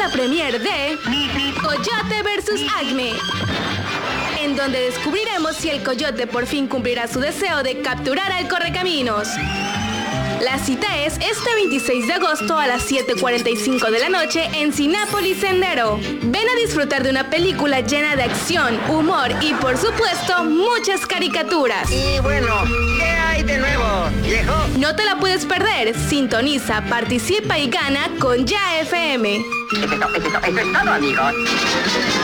la premiere de Coyote vs. Acme, en donde descubriremos si el coyote por fin cumplirá su deseo de capturar al correcaminos. La cita es este 26 de agosto a las 7:45 de la noche en Cinépolis Sendero. Ven a disfrutar de una película llena de acción, humor y, por supuesto, muchas caricaturas. Y bueno, ¿qué hay de nuevo, viejo? No te la puedes perder. Sintoniza, participa y gana con Ya FM. Eso es todo, amigos.